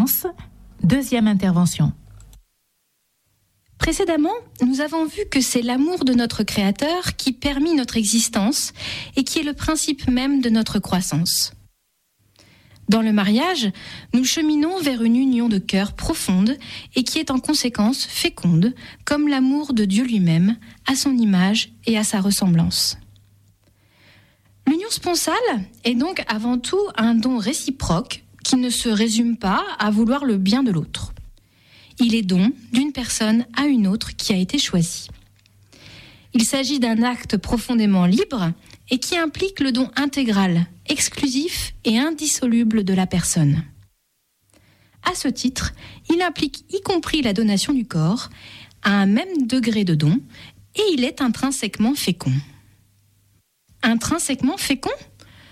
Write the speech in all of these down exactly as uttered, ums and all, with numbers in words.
Science, deuxième intervention. Précédemment, nous avons vu que c'est l'amour de notre Créateur qui permit notre existence et qui est le principe même de notre croissance. Dans le mariage, nous cheminons vers une union de cœur profonde et qui est en conséquence féconde, comme l'amour de Dieu lui-même, à son image et à sa ressemblance. L'union sponsale est donc avant tout un don réciproque qui ne se résume pas à vouloir le bien de l'autre. Il est don d'une personne à une autre qui a été choisie. Il s'agit d'un acte profondément libre et qui implique le don intégral, exclusif et indissoluble de la personne. À ce titre, il implique y compris la donation du corps à un même degré de don et il est intrinsèquement fécond. Intrinsèquement fécond ? Pourquoi ?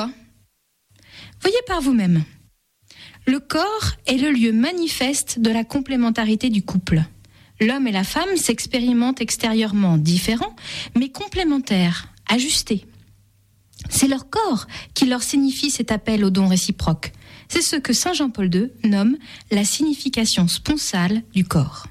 Voyez par vous-même. Le corps est le lieu manifeste de la complémentarité du couple. L'homme et la femme s'expérimentent extérieurement différents, mais complémentaires, ajustés. C'est leur corps qui leur signifie cet appel au don réciproque. C'est ce que saint Jean-Paul deux nomme la signification sponsale du corps.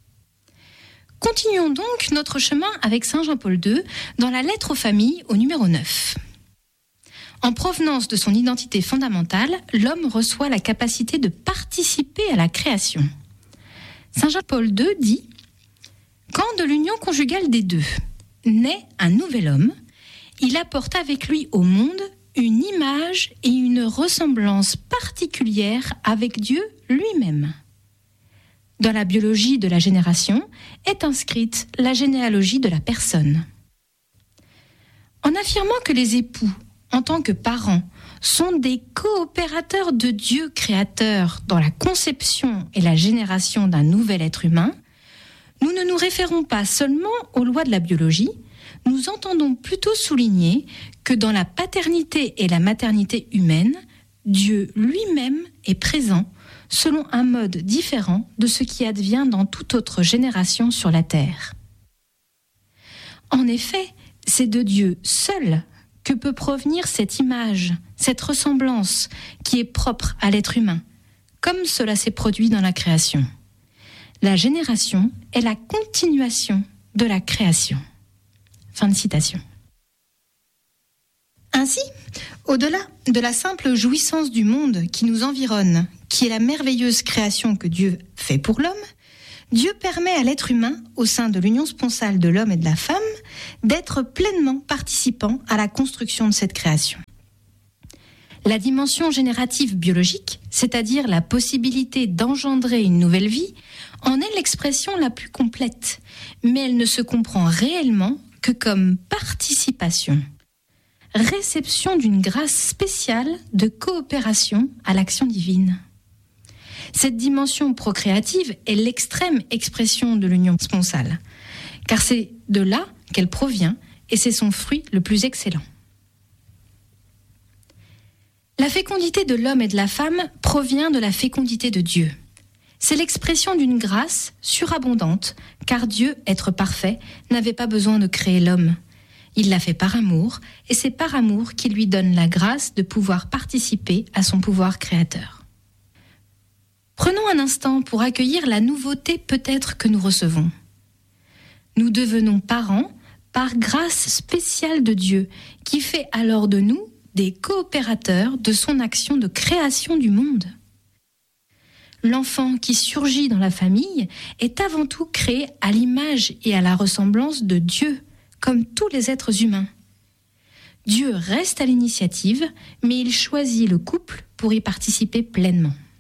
Continuons donc notre chemin avec saint Jean-Paul deux dans la lettre aux familles au numéro neuf. En provenance de son identité fondamentale, l'homme reçoit la capacité de participer à la création. saint Jean-Paul deux dit « Quand de l'union conjugale des deux naît un nouvel homme, il apporte avec lui au monde une image et une ressemblance particulière avec Dieu lui-même. » Dans la biologie de la génération est inscrite la généalogie de la personne. En affirmant que les époux, en tant que parents, sont des coopérateurs de Dieu créateur dans la conception et la génération d'un nouvel être humain, nous ne nous référons pas seulement aux lois de la biologie, nous entendons plutôt souligner que dans la paternité et la maternité humaine, Dieu lui-même est présent selon un mode différent de ce qui advient dans toute autre génération sur la terre. En effet, c'est de Dieu seul que peut provenir cette image, cette ressemblance qui est propre à l'être humain, comme cela s'est produit dans la création. La génération est la continuation de la création. Fin de citation. Ainsi, au-delà de la simple jouissance du monde qui nous environne, qui est la merveilleuse création que Dieu fait pour l'homme, Dieu permet à l'être humain, au sein de l'union sponsale de l'homme et de la femme, d'être pleinement participant à la construction de cette création. La dimension générative biologique, c'est-à-dire la possibilité d'engendrer une nouvelle vie, en est l'expression la plus complète, mais elle ne se comprend réellement que comme participation, réception d'une grâce spéciale de coopération à l'action divine. Cette dimension procréative est l'extrême expression de l'union sponsale, car c'est de là qu'elle provient et c'est son fruit le plus excellent. La fécondité de l'homme et de la femme provient de la fécondité de Dieu. C'est l'expression d'une grâce surabondante, car Dieu, être parfait, n'avait pas besoin de créer l'homme. Il l'a fait par amour, et c'est par amour qu'il lui donne la grâce de pouvoir participer à son pouvoir créateur. Prenons un instant pour accueillir la nouveauté peut-être que nous recevons. Nous devenons parents par grâce spéciale de Dieu, qui fait alors de nous des coopérateurs de son action de création du monde. L'enfant qui surgit dans la famille est avant tout créé à l'image et à la ressemblance de Dieu, comme tous les êtres humains. Dieu reste à l'initiative, mais il choisit le couple pour y participer pleinement.